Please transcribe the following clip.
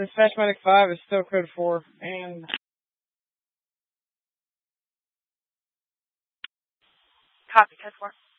Dispatch Medic 5 is still code 4, and... Copy, code 4.